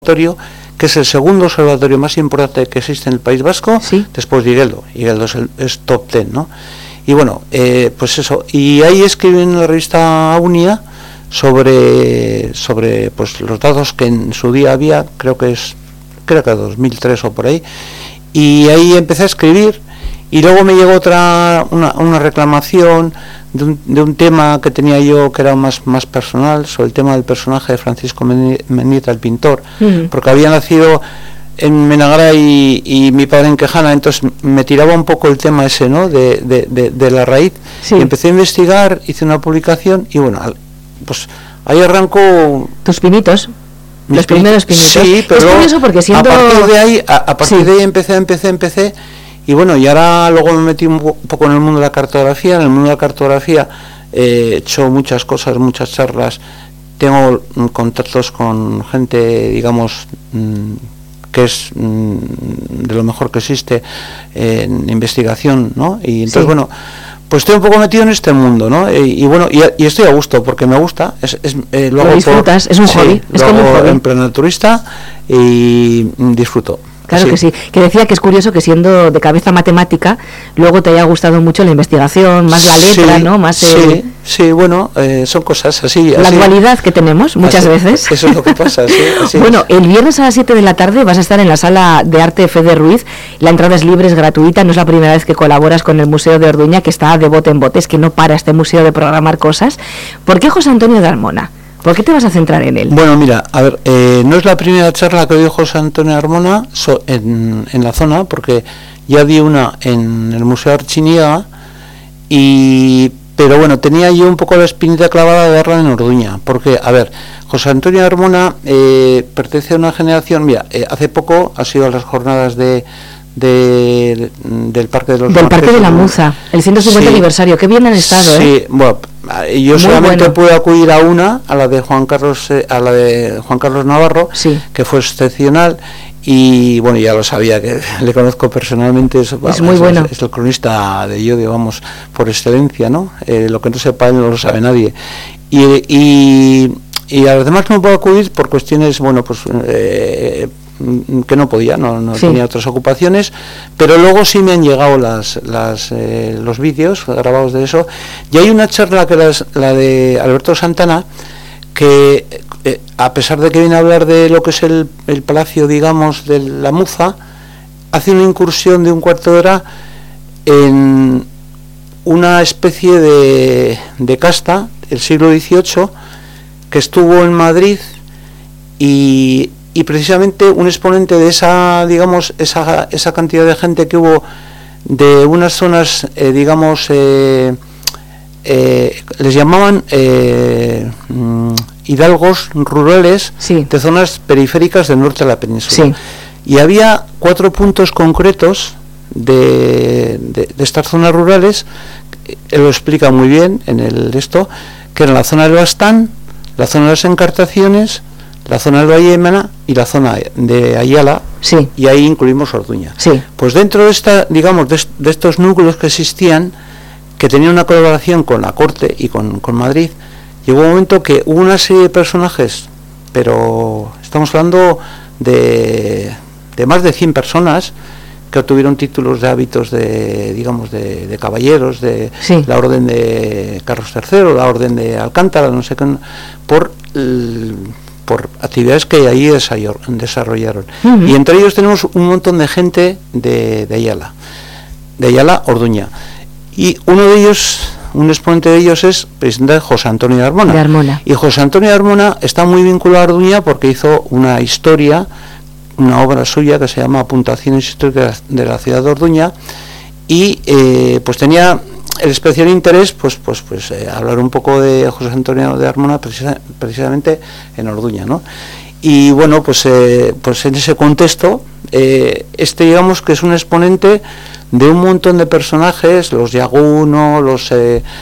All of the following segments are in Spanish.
que es el segundo observatorio más importante que existe en el País Vasco, sí. Después de Igueldo. Igueldo es top 10, ¿no? Y bueno, pues eso. Y ahí escribí en la revista Unia sobre pues los datos que en su día había, creo que 2003 o por ahí. Y ahí empecé a escribir. Y luego me llegó una reclamación de un tema que tenía yo que era más personal, sobre el tema del personaje de Francisco Mendieta, el pintor, porque había nacido en Menagra y mi padre en Quejana, entonces me tiraba un poco el tema ese, ¿no? de la raíz. Sí. Y empecé a investigar, hice una publicación y bueno, pues ahí arrancó tus pinitos. Los primeros pinitos. Sí, pero es curioso porque siendo... a partir de ahí empecé. Y bueno, y ahora luego me metí un poco en el mundo de la cartografía. En el mundo de la cartografía he hecho muchas cosas, muchas charlas. Tengo contactos con gente, digamos, que es de lo mejor que existe en investigación, ¿no? Y entonces, bueno, pues estoy un poco metido en este mundo, ¿no? Y bueno, y estoy a gusto, porque me gusta. Lo disfrutas, es un hobby. Es como un hobby. En plan naturista y disfruto. Claro que sí, que decía que es curioso que siendo de cabeza matemática, luego te haya gustado mucho la investigación, más la letra, ¿no? Más sí, bueno, son cosas así. La dualidad que tenemos muchas veces. Eso es lo que pasa, sí. Así bueno, el viernes a las 7 de la tarde vas a estar en la Sala de Arte Fede Ruiz. La entrada es libre, es gratuita, no es la primera vez que colaboras con el Museo de Orduña, que está de bote en bote, es que no para este museo de programar cosas. ¿Por qué José Antonio de Armona? ¿Por qué te vas a centrar en él? Bueno, mira, a ver, no es la primera charla que dio José Antonio Armona en la zona, porque ya di una en el Museo Archiniega, pero bueno, tenía yo un poco la espinita clavada de darla en Orduña, porque, a ver, José Antonio Armona pertenece a una generación, mira, hace poco ha sido a las jornadas del Parque de los Del Parque de la Muza, el 150 aniversario, qué bien han estado, Sí, bueno, yo solamente pude acudir a la de Juan Carlos Navarro, que fue excepcional. Y bueno, ya lo sabía, que le conozco personalmente, es muy bueno. Es el cronista de yo, digamos, por excelencia, ¿no? Lo que no sepa él no lo sabe nadie. Y a los demás no puedo acudir por cuestiones, bueno, pues que no podía, no tenía otras ocupaciones, pero luego sí me han llegado los vídeos grabados de eso. Y hay una charla que la de Alberto Santana, que a pesar de que viene a hablar de lo que es el palacio, digamos, de la Muza, hace una incursión de un cuarto de hora en una especie de casta del siglo XVIII que estuvo en Madrid y precisamente un exponente de esa, digamos, esa cantidad de gente que hubo de unas zonas, digamos, les llamaban hidalgos rurales, de zonas periféricas del norte de la península. Y había 4 puntos concretos de estas zonas rurales, él lo explica muy bien en que era la zona del Bastán, la zona de las Encartaciones, la zona del Valle de Mena y la zona de Ayala, y ahí incluimos Orduña. Pues dentro de digamos, de estos núcleos que existían, que tenían una colaboración con la corte y con Madrid, llegó un momento que hubo una serie de personajes, pero estamos hablando de más de 100 personas que obtuvieron títulos de hábitos de caballeros, de la orden de Carlos III, la orden de Alcántara, no sé qué, por actividades que ahí desarrollaron. Y entre ellos tenemos un montón de gente de Ayala, Orduña. Y uno de ellos, un exponente de ellos es precisamente José Antonio de Armona. Y José Antonio de Armona está muy vinculado a Orduña porque hizo una obra suya que se llama Apuntaciones históricas de la ciudad de Orduña, y pues tenía el especial interés pues hablar un poco de José Antonio de Armona precisamente en Orduña, ¿no? Y bueno, pues en ese contexto digamos que es un exponente de un montón de personajes, los Yaguno, los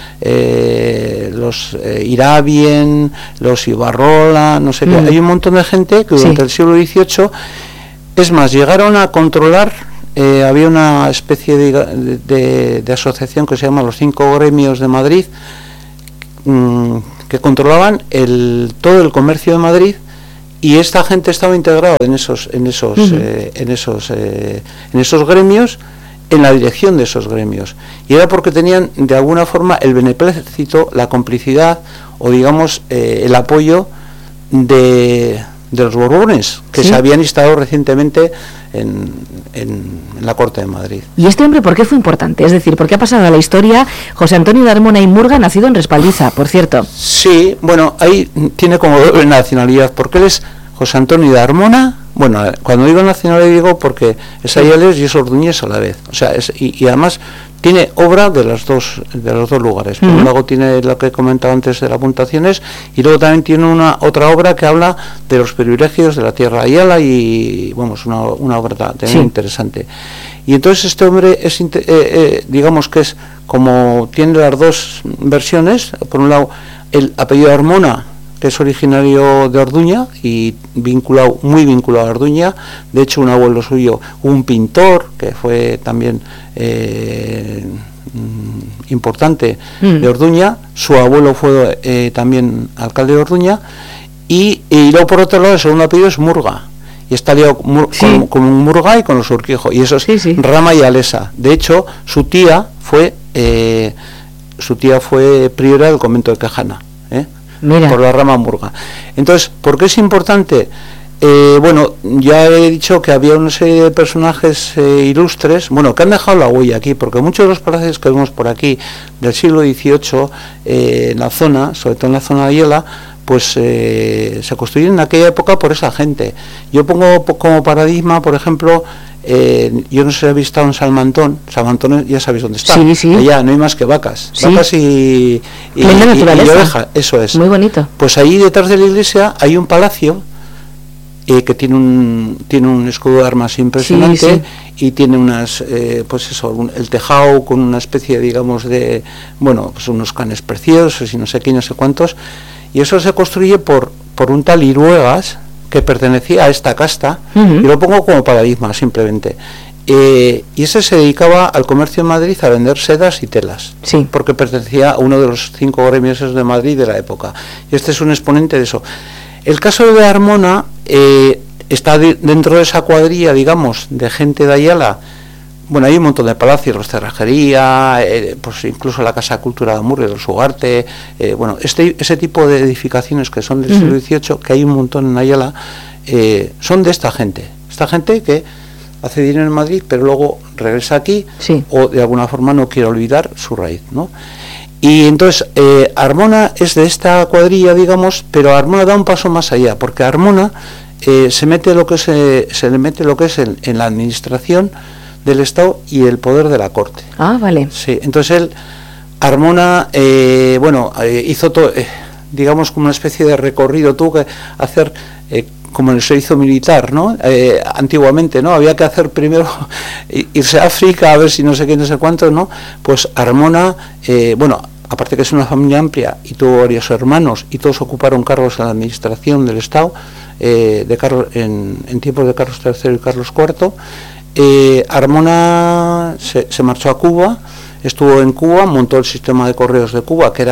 Irabien, los Ibarrola, no sé qué. Hay un montón de gente que durante el siglo XVIII, es más, llegaron a controlar, había una especie de asociación que se llama los 5 gremios de Madrid, que controlaban todo el comercio de Madrid y esta gente estaba integrada en esos gremios, en la dirección de esos gremios, y era porque tenían de alguna forma el beneplácito, la complicidad o digamos el apoyo de los Borbones, que se habían instalado recientemente en la Corte de Madrid. ¿Y este hombre por qué fue importante? Es decir, ¿por qué ha pasado a la historia José Antonio de Armona y Murga, nacido en Respaldiza, por cierto? Sí, bueno, ahí tiene como doble nacionalidad, porque él es José Antonio de Armona. Bueno, cuando digo nacionalidad digo porque es Ayales y es orduñés a la vez. O sea, y además tiene obra de los dos lugares. Por un lado tiene lo que he comentado antes de las puntuaciones, y luego también tiene otra obra que habla de los privilegios de la tierra Ayala, y bueno, es una obra también interesante. Y entonces este hombre es digamos que es como tiene las dos versiones. Por un lado el apellido Armona, que es originario de Orduña y muy vinculado a Orduña. De hecho, un abuelo suyo, un pintor que fue también importante de Orduña, su abuelo fue también alcalde de Orduña, y luego por otro lado el segundo apellido es Murga, y está liado con Murga y con los Urquijo, y eso es rama y alesa. De hecho, su tía fue priora del convento de Quejana, por la rama Murga. Entonces, ¿por qué es importante? Bueno, ya he dicho que había una serie de personajes ilustres, bueno, que han dejado la huella aquí, porque muchos de los palacios que vemos por aquí del siglo XVIII, en la zona, sobre todo en la zona de Ayala, pues se construyeron en aquella época por esa gente. Yo pongo como paradigma, por ejemplo, yo no sé si habéis estado en Salmantón ya sabéis dónde está. Sí. Allá no hay más que vacas y ovejas, eso es. Muy bonito. Pues ahí detrás de la iglesia hay un palacio que tiene un escudo de armas impresionante, y tiene unas el tejado con una especie, digamos, de, bueno, pues unos canes preciosos y no sé qué, no sé cuántos, y eso se construye por un tal Iruegas, que pertenecía a esta casta, y lo pongo como paradigma simplemente, y ese se dedicaba al comercio en Madrid, a vender sedas y telas, porque pertenecía a uno de los 5 gremios de Madrid de la época, y este es un exponente de eso. El caso de Armona está dentro de esa cuadrilla, digamos, de gente de Ayala. Bueno, hay un montón de palacios, la cerrajería, pues incluso la Casa de Cultura de Amurrio, del Sugarte, bueno, ese tipo de edificaciones que son del siglo XVIII, que hay un montón en Ayala, son de esta gente que hace dinero en Madrid, pero luego regresa aquí, o de alguna forma no quiere olvidar su raíz, ¿no? Y entonces Armona es de esta cuadrilla, digamos, pero Armona da un paso más allá, porque Armona se le mete lo que es en la administración del Estado y el poder de la corte. Ah, vale. Sí, entonces Armona hizo todo, digamos, como una especie de recorrido, tuvo que hacer como en el servicio militar, ¿no? Antiguamente, ¿no? Había que hacer primero irse a África a ver si no sé qué, no sé cuántos, ¿no? Pues Armona, aparte que es una familia amplia y tuvo varios hermanos y todos ocuparon cargos en la administración del Estado, en tiempos de Carlos III y Carlos IV, Armona se marchó a Cuba, estuvo en Cuba, montó el sistema de correos de Cuba, que era...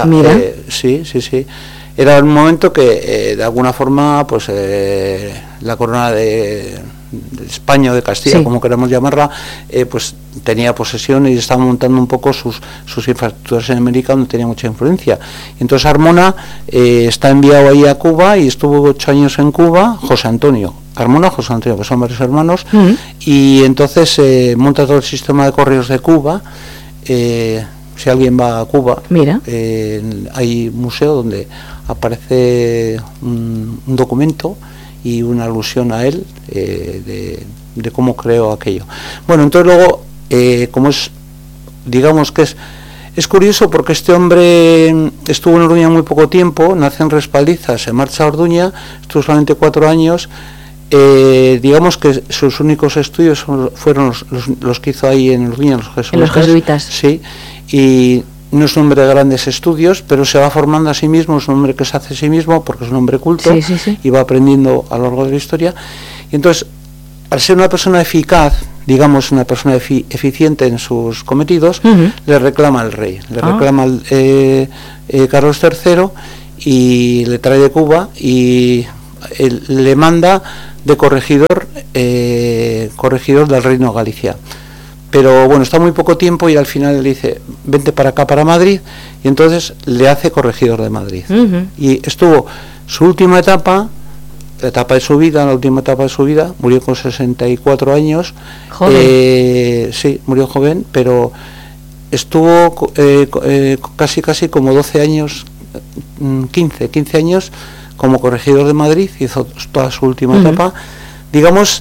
Era un momento que de alguna forma pues la corona de España o de Castilla, como queramos llamarla, pues tenía posesión y estaba montando un poco sus infraestructuras en América, donde tenía mucha influencia. Entonces Armona está enviado ahí a Cuba y estuvo 8 años en Cuba. José Antonio, que son varios hermanos, y entonces monta todo el sistema de correos de Cuba. Si alguien va a Cuba, hay un museo donde aparece un documento y una alusión a él de cómo creó aquello. Bueno, entonces luego, como es, digamos que es curioso, porque este hombre estuvo en Orduña muy poco tiempo, nace en Respaldiza, se marcha a Orduña, estuvo solamente 4 años. Digamos que sus únicos estudios fueron los que hizo ahí en Orduña, los jesuitas. Sí, y no es un hombre de grandes estudios, pero se va formando a sí mismo, es un hombre que se hace a sí mismo porque es un hombre culto, y va aprendiendo a lo largo de la historia. Y entonces, al ser una persona eficaz, digamos una persona eficiente en sus cometidos, le reclama al rey, le reclama Carlos III, y le trae de Cuba, y le manda de corregidor del Reino de Galicia. Pero bueno, está muy poco tiempo y al final le dice, vente para acá, para Madrid, y entonces le hace corregidor de Madrid. Y estuvo su última etapa, la etapa de su vida, la última etapa de su vida, murió con 64 años. ¿Joven? Sí, murió joven, pero estuvo casi como 12 años, 15 años como corregidor de Madrid, hizo toda su última etapa. Digamos,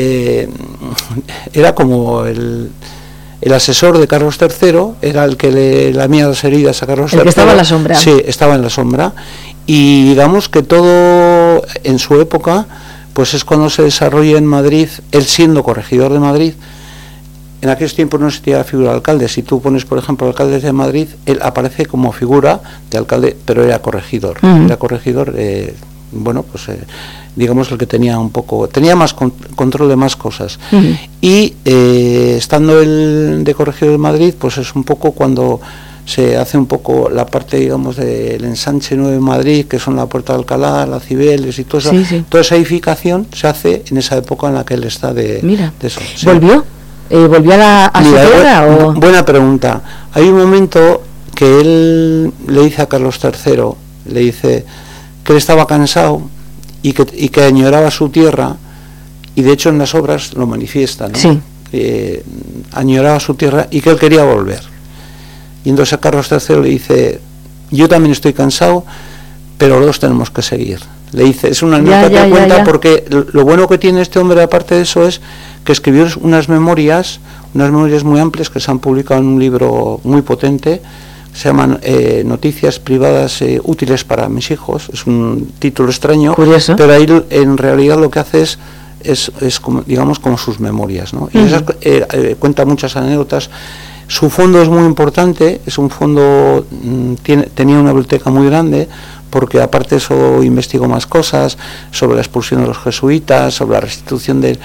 era como el asesor de Carlos III, era el que le lamía las heridas a Carlos III. El que estaba en la sombra. Sí, estaba en la sombra. Y digamos que todo en su época, pues es cuando se desarrolla en Madrid, él siendo corregidor de Madrid. En aquellos tiempos no existía la figura de alcalde. Si tú pones, por ejemplo, alcalde de Madrid, él aparece como figura de alcalde, pero era corregidor. Era corregidor, bueno, pues digamos el que tenía más control de más cosas. Y estando él de corregidor de Madrid, pues es un poco cuando se hace un poco la parte, digamos, del ensanche nuevo de Madrid, que son la Puerta de Alcalá, la Cibeles y toda esa edificación se hace en esa época en la que él está de eso. Sí. ¿Volvió? ¿Volvió a su tierra? Buena pregunta. Hay un momento que él le dice a Carlos III, le dice que él estaba cansado y que añoraba su tierra, y de hecho en las obras lo manifiesta, ¿no? Sí. Añoraba su tierra y que él quería volver. Y entonces a Carlos III le dice, yo también estoy cansado, pero los dos tenemos que seguir. Le dice, es una anécdota que cuenta, porque lo bueno que tiene este hombre, aparte de eso, es que escribió unas memorias muy amplias que se han publicado en un libro muy potente, se llaman Noticias privadas útiles para mis hijos. Es un título extraño, curioso, pero ahí en realidad lo que hace es como, digamos, como sus memorias, ¿no? Y esas, cuenta muchas anécdotas. Su fondo es muy importante, es un fondo, tenía una biblioteca muy grande, porque aparte de eso investigó más cosas sobre la expulsión de los jesuitas, sobre la restitución del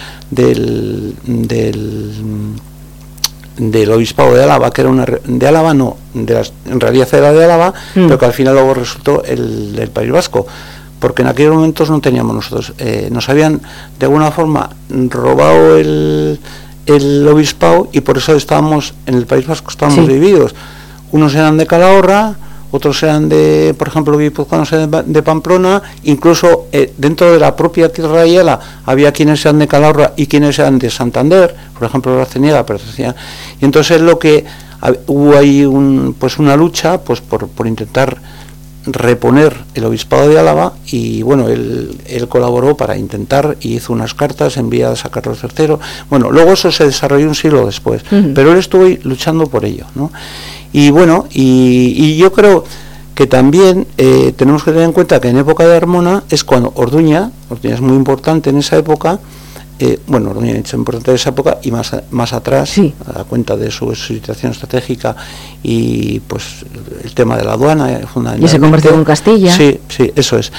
obispado de Álava, que era de Álava, no, en realidad era de Álava, pero que al final luego resultó el del País Vasco, porque en aquellos momentos no teníamos nosotros, nos habían de alguna forma robado el obispado, y por eso estábamos en el País Vasco, estábamos divididos. Unos eran de Calahorra, otros eran de, por ejemplo, guipuzcoanos de Pamplona, incluso dentro de la propia tierra de Ayala había quienes eran de Calahorra y quienes eran de Santander, por ejemplo, Raceniega pertenecía. Y entonces hubo ahí una lucha pues por intentar reponer el obispado de Álava, y bueno, él colaboró para intentar, y hizo unas cartas enviadas a Carlos III. Bueno, luego eso se desarrolló un siglo después, pero él estuvo luchando por ello, ¿no? Y bueno, y yo creo que también tenemos que tener en cuenta que en época de Armona es cuando Orduña es muy importante en esa época. Bueno, Orduña es importante en esa época, y más atrás, a cuenta de su situación estratégica y pues el tema de la aduana, fundamentalmente. Y se convirtió en Castilla. Sí, eso es.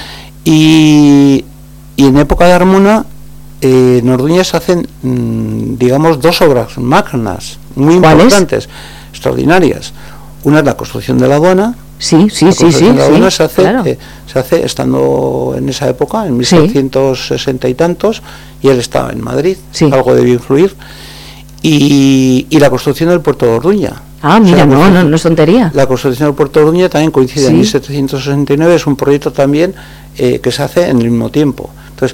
Y en época de Armona, en Orduña se hacen, digamos, dos obras magnas, muy importantes, extraordinarias. Una es la construcción de la aduana. Sí. La aduana se hace estando en esa época, en 1760 y tantos, y él estaba en Madrid, algo debió influir, y la construcción del puerto de Orduña. Mira, no es tontería. La construcción del puerto de Orduña también coincide en 1769, es un proyecto también que se hace en el mismo tiempo. Entonces,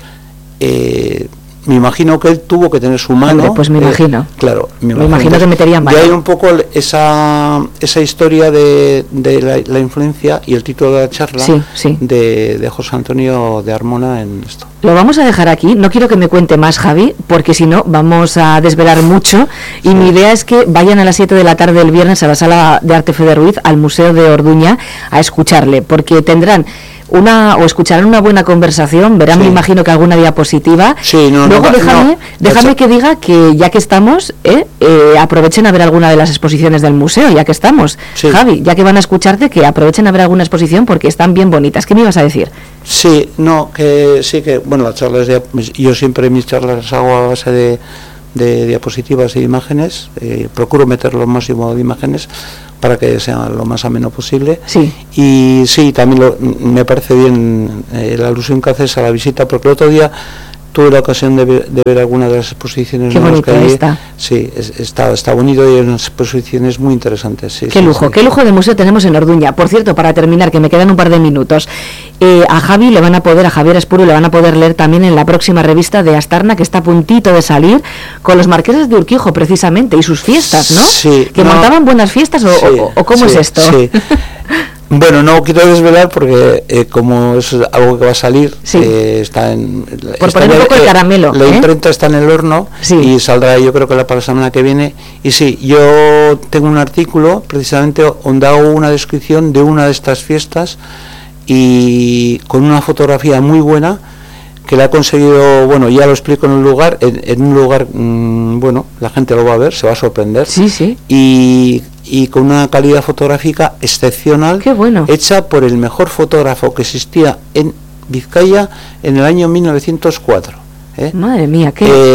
me imagino que él tuvo que tener su mano. Hombre, pues me imagino. Claro, me imagino que metería mano. Y hay un poco esa historia de la influencia y el título de la charla de José Antonio de Armona en esto. Lo vamos a dejar aquí. No quiero que me cuente más, Javi, porque si no vamos a desvelar mucho. Y mi idea es que vayan a las 7 de la tarde del viernes a la Sala de Arte Fede Ruiz, al Museo de Orduña, a escucharle, porque tendrán escucharán una buena conversación, verán, me imagino que alguna diapositiva. Luego déjame que diga que ya que estamos, aprovechen a ver alguna de las exposiciones del museo, ya que estamos. Javi, ya que van a escucharte, que aprovechen a ver alguna exposición porque están bien bonitas. ¿Qué me ibas a decir? Bueno, las charlas yo siempre mis charlas las hago a base de diapositivas y imágenes, procuro meter lo máximo de imágenes, para que sea lo más ameno posible. Sí. Y sí, también me parece bien la alusión que haces a la visita, porque el otro día tuve la ocasión de ver algunas de las exposiciones. Qué bonito que hay. Está. Sí, está bonito y hay unas exposiciones muy interesantes. Sí, qué lujo de museo tenemos en Orduña. Por cierto, para terminar, que me quedan un par de minutos, a Javier Espuru le van a poder leer también en la próxima revista de Astarna, que está a puntito de salir, con los marqueses de Urquijo precisamente, y sus fiestas, ¿no? Sí. ¿Que montaban buenas fiestas o cómo es esto? Sí. Bueno, no quiero desvelar porque como es algo que va a salir, está en... Por poner un poco el caramelo. La imprenta está en el horno y saldrá yo creo que para la semana que viene. Y sí, yo tengo un artículo precisamente donde hago una descripción de una de estas fiestas y con una fotografía muy buena que la he conseguido, bueno, ya lo explico en un lugar, en un lugar, bueno, la gente lo va a ver, se va a sorprender. Sí. Y con una calidad fotográfica excepcional. Qué bueno. Hecha por el mejor fotógrafo que existía en Vizcaya en el año 1904. Madre mía,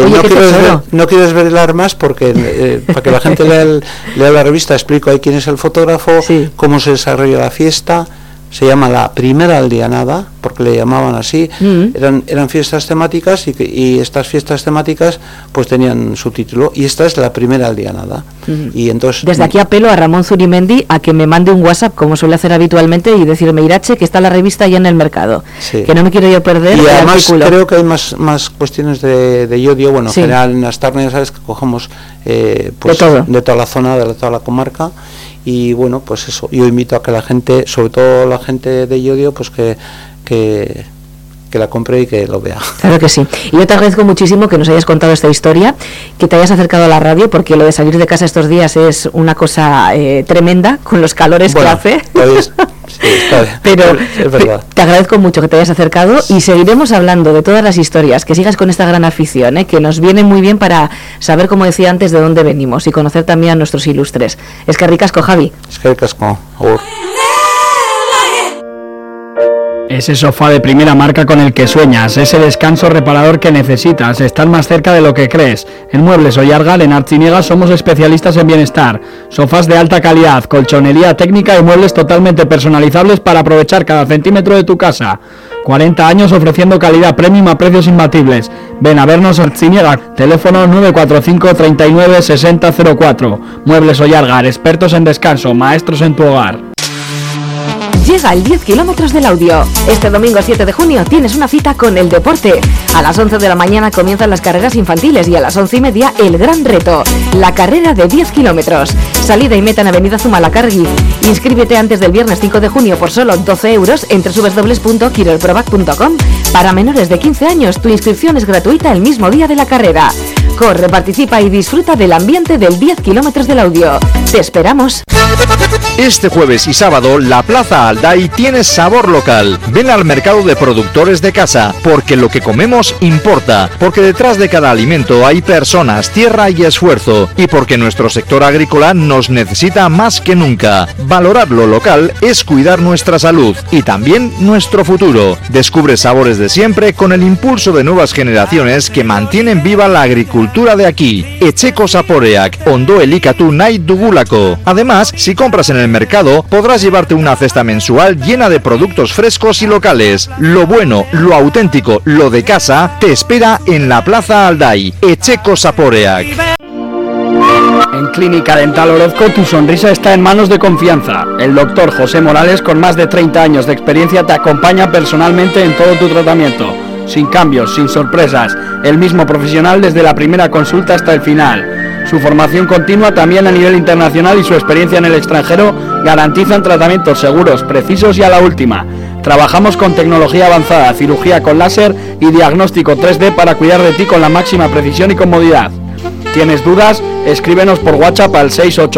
no quiero desvelar más porque para que la gente lea la revista explico ahí quién es el fotógrafo, cómo se desarrolla la fiesta. Se llama la primera aldeanada, porque le llamaban así. Eran fiestas temáticas y estas fiestas temáticas pues tenían su título, y esta es la primera aldeanada. Y entonces, desde aquí apelo a Ramón Zurimendi a que me mande un WhatsApp, como suele hacer habitualmente, y decirme, Irache, que está la revista ya en el mercado, que no me quiero yo perder. Y además creo que hay más cuestiones de yodio. Bueno, en general en Astarna ya sabes que cogemos pues, de toda la zona, de toda la comarca. Y bueno, pues eso, yo invito a que la gente, sobre todo la gente de Llodio, pues que la compre y que lo vea. Claro que sí. Y yo te agradezco muchísimo que nos hayas contado esta historia, que te hayas acercado a la radio, porque lo de salir de casa estos días es una cosa tremenda, con los calores que hace. Sí, está bien. Pero es verdad. Te agradezco mucho que te hayas acercado y seguiremos hablando de todas las historias, que sigas con esta gran afición, que nos viene muy bien para saber, como decía antes, de dónde venimos y conocer también a nuestros ilustres. Es que ricasco, Javi. Es que ricasco. Ese sofá de primera marca con el que sueñas, ese descanso reparador que necesitas, estar más cerca de lo que crees. En Muebles Ollargal, en Artziniega, somos especialistas en bienestar. Sofás de alta calidad, colchonería técnica y muebles totalmente personalizables para aprovechar cada centímetro de tu casa. 40 años ofreciendo calidad premium a precios imbatibles. Ven a vernos a Artziniega, teléfono 945 39 60 04. Muebles Ollargal, expertos en descanso, maestros en tu hogar. Llega el 10 kilómetros del audio. Este domingo 7 de junio tienes una cita con el deporte. A las 11 de la mañana comienzan las carreras infantiles y a las 11:30 el gran reto, la carrera de 10 kilómetros. Salida y meta en Avenida Zumalacárregui. Inscríbete antes del viernes 5 de junio por solo 12 euros en www.kirolprovac.com. Para menores de 15 años, tu inscripción es gratuita el mismo día de la carrera. Corre, participa y disfruta del ambiente del 10 kilómetros del audio. ¡Te esperamos! Este jueves y sábado, la Plaza Alday tiene sabor local. Ven al mercado de productores de casa, porque lo que comemos importa, porque detrás de cada alimento hay personas, tierra y esfuerzo, y porque nuestro sector agrícola nos necesita más que nunca. Valorar lo local es cuidar nuestra salud y también nuestro futuro. Descubre sabores de siempre con el impulso de nuevas generaciones que mantienen viva la agricultura de aquí. Etxeko Zaporeak, Ondo Elikatu nahi dugulako. Además, si compras en el mercado, podrás llevarte una cesta mensual llena de productos frescos y locales. Lo bueno, lo auténtico, lo de casa, te espera en la Plaza Alday. Etxeko Zaporeak. En Clínica Dental Orozco tu sonrisa está en manos de confianza. El doctor José Morales, con más de 30 años de experiencia, te acompaña personalmente en todo tu tratamiento. Sin cambios, sin sorpresas, el mismo profesional desde la primera consulta hasta el final. Su formación continua también a nivel internacional y su experiencia en el extranjero garantizan tratamientos seguros, precisos y a la última. Trabajamos con tecnología avanzada, cirugía con láser y diagnóstico 3D para cuidar de ti con la máxima precisión y comodidad. ¿Tienes dudas? Escríbenos por WhatsApp al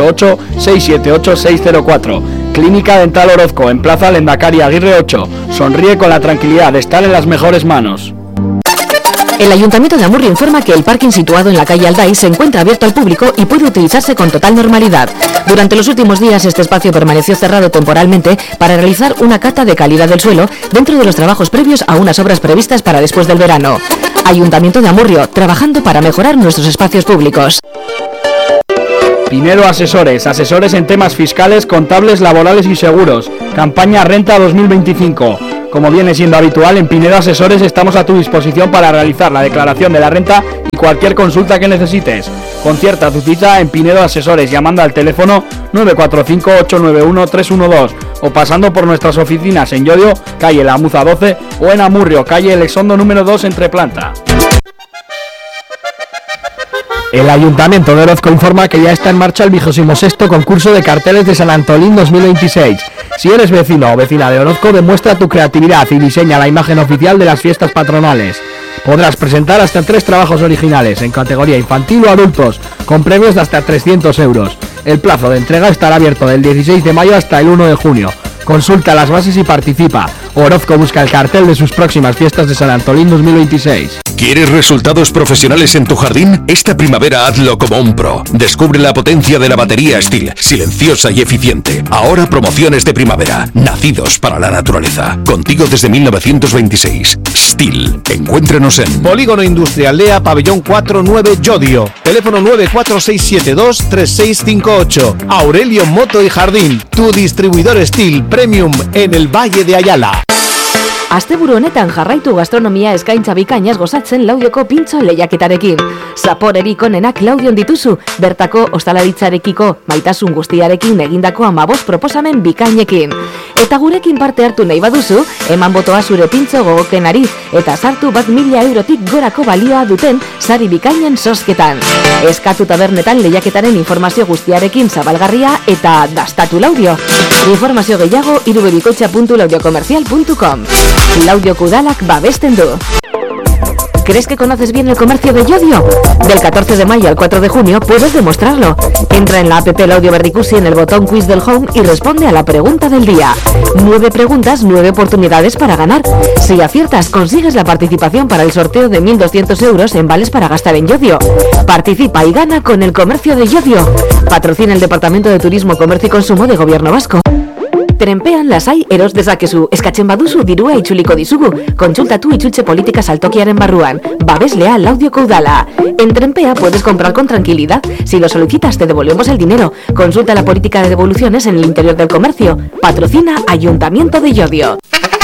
688-678-604. Clínica Dental Orozco, en Plaza Lendakari Aguirre 8. Sonríe con la tranquilidad de estar en las mejores manos. El Ayuntamiento de Amurrio informa que el parking situado en la calle Alday se encuentra abierto al público y puede utilizarse con total normalidad. Durante los últimos días este espacio permaneció cerrado temporalmente para realizar una cata de calidad del suelo dentro de los trabajos previos a unas obras previstas para después del verano. Ayuntamiento de Amurrio, trabajando para mejorar nuestros espacios públicos. Pinedo Asesores, asesores en temas fiscales, contables, laborales y seguros. Campaña Renta 2025. Como viene siendo habitual, en Pinedo Asesores estamos a tu disposición para realizar la declaración de la renta y cualquier consulta que necesites. Concierta tu cita en Pinedo Asesores llamando al teléfono 945-891-312 o pasando por nuestras oficinas en Llodio, calle La Muza 12, o en Amurrio, calle Elexondo número 2, entre planta. El Ayuntamiento de Orozco informa que ya está en marcha el 26º concurso de carteles de San Antolín 2026. Si eres vecino o vecina de Orozco, demuestra tu creatividad y diseña la imagen oficial de las fiestas patronales. Podrás presentar hasta 3 trabajos originales en categoría infantil o adultos, con premios de hasta 300 euros. El plazo de entrega estará abierto del 16 de mayo hasta el 1 de junio. Consulta las bases y participa. Orozco busca el cartel de sus próximas fiestas de San Antolín 2026. ¿Quieres resultados profesionales en tu jardín? Esta primavera hazlo como un pro. Descubre la potencia de la batería Stihl, silenciosa y eficiente. Ahora promociones de primavera, nacidos para la naturaleza. Contigo desde 1926. Stihl. Encuéntranos en Polígono Industrial Lea, Pabellón 49, Llodio. Teléfono 94672-3658. Aurelio Moto y Jardín, tu distribuidor Stihl Premium en el Valle de Ayala. Asteburu honetan jarraitu gastronomia eskaintza bikainaz gozatzen Laudioko pintxo lehiaketarekin. Zaporerik onenak Laudion dituzu, bertako ostalaritzarekiko maitasun guztiarekin egindako 15 proposamen bikainekin. Eta gurekin parte hartu nahi baduzu, eman botoa zure pintxo gogokenari eta sartu 1.000 eurotik gorako balioa duten sari bikainen zozketan. Eskatu tabernetan lehiaketaren informazio guztiarekin zabalgarria eta dastatu Laudio. Informazio gehiago irubebikoitza.laudiocomercial.com. Laudioko udalak babesten du. ¿Crees que conoces bien el comercio de Llodio? Del 14 de mayo al 4 de junio puedes demostrarlo. Entra en la app Laudio Berricusi en el botón Quiz del Home y responde a la pregunta del día. 9 preguntas, 9 oportunidades para ganar. Si aciertas, consigues la participación para el sorteo de 1.200 euros en vales para gastar en Llodio. Participa y gana con el comercio de Llodio. Patrocina el Departamento de Turismo, Comercio y Consumo de Gobierno Vasco. Trenpean lasai eros dezakezu, eskatzen baduzu dirua itzuliko dizugu. Kontsultatu itzultze politika saltokiaren barruan. Babeslea Laudioko udala. En Trenpea puedes comprar con tranquilidad. Si lo solicitas te devolvemos el dinero. Consulta la política de devoluciones en el interior del comercio. Patrocina Ayuntamiento de Llodio.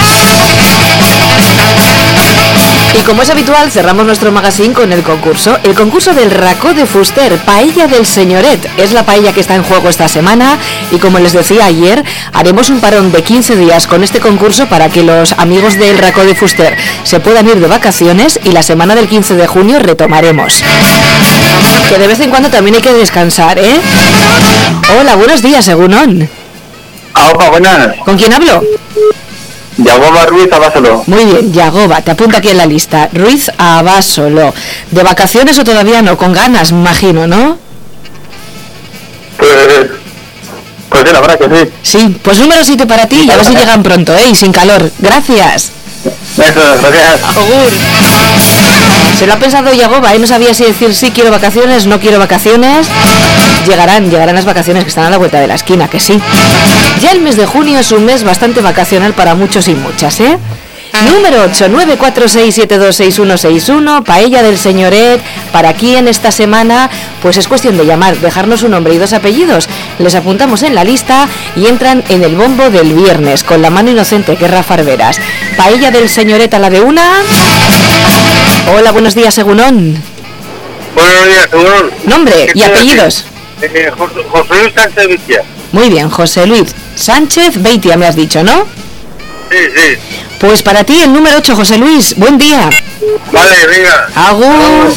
Y como es habitual, cerramos nuestro magazine con el concurso del Racó de Fuster, Paella del Señoret. Es la paella que está en juego esta semana y como les decía ayer, haremos un parón de 15 días con este concurso para que los amigos del Racó de Fuster se puedan ir de vacaciones y la semana del 15 de junio retomaremos. Que de vez en cuando también hay que descansar, ¿eh? Hola, buenos días, Egunon. Hola, buenas. ¿Con quién hablo? Yagoba Ruiz Abasolo. Muy bien, Yagoba, te apunta aquí en la lista. Ruiz Abasolo. ¿De vacaciones o todavía no? Con ganas, me imagino, ¿no? Pues sí, la verdad que sí. Sí, pues número 7 para ti y a ver si llegan pronto, ¿eh? Y sin calor. Gracias. Eso, gracias. Agur. Se lo ha pensado Yagoba, ¿eh? No sabía si decir sí, quiero vacaciones, no quiero vacaciones. Llegarán las vacaciones que están a la vuelta de la esquina, que sí. Ya el mes de junio es un mes bastante vacacional para muchos y muchas, ¿eh? Número 8, 946726161, Paella del Señoret. Para aquí en esta semana, pues es cuestión de llamar, dejarnos un nombre y 2 apellidos. Les apuntamos en la lista y entran en el bombo del viernes, con la mano inocente, que es Rafa Arberas. Paella del Señoret a la de una. Hola, buenos días, Egunon. Buenos días, Egunon. Nombre y apellidos. José Luis Sánchez Beitia. Muy bien, José Luis Sánchez Beitia, me has dicho, ¿no? Sí, sí. Pues para ti el número 8, José Luis. Buen día. Vale, venga. Agur.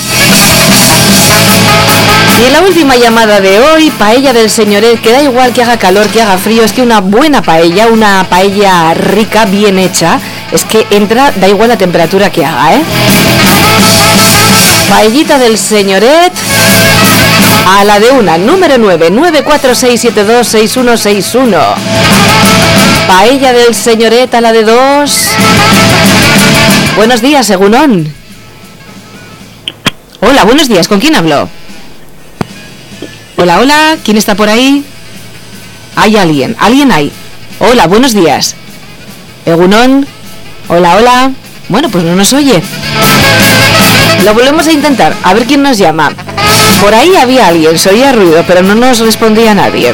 Y en la última llamada de hoy, Paella del Señoret, que da igual que haga calor, que haga frío, es que una buena paella, una paella rica, bien hecha, es que entra, da igual la temperatura que haga, ¿eh? Paellita del Señoret a la de una, número 9, 946726161. Paella del Señoret a la de 2. Buenos días, Egunon. Hola, buenos días, ¿con quién hablo? Hola, hola, ¿quién está por ahí? Hay alguien hay. Hola, buenos días. Egunon. Hola, hola. Bueno, pues no nos oye. Lo volvemos a intentar, a ver quién nos llama. Por ahí había alguien, se oía ruido, pero no nos respondía nadie.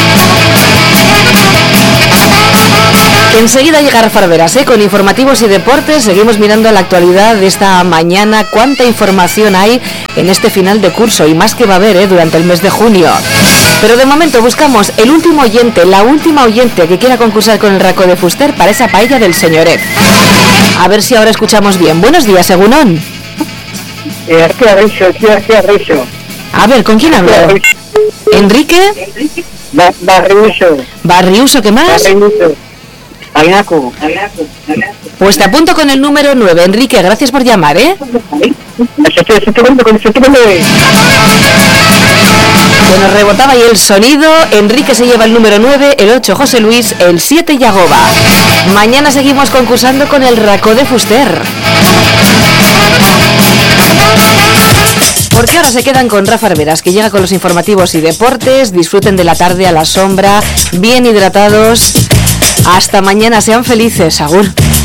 Enseguida llega Rafa Arberas, con informativos y deportes. Seguimos mirando la actualidad de esta mañana. Cuánta información hay en este final de curso y más que va a haber durante el mes de junio. Pero de momento buscamos el último oyente, la última oyente que quiera concursar con el Raco de Fuster para esa paella del señoret. A ver si ahora escuchamos bien. Buenos días, Egunon. A ver, ¿con quién hablo? ¿Enrique? Barriuso, ¿qué más? Pues te apunto con el número 9. Enrique, gracias por llamar, Bueno, rebotaba ahí el sonido. Enrique se lleva el número 9, el 8 José Luis, el 7 Yagoba. Mañana seguimos concursando con el Raco de Fuster. Porque ahora se quedan con Rafa Arberas, que llega con los informativos y deportes. Disfruten de la tarde a la sombra, bien hidratados. Hasta mañana, sean felices, agur.